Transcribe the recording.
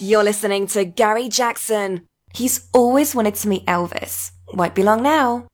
You're listening to Gary Jackson. He's always wanted to meet Elvis. Won't be long now.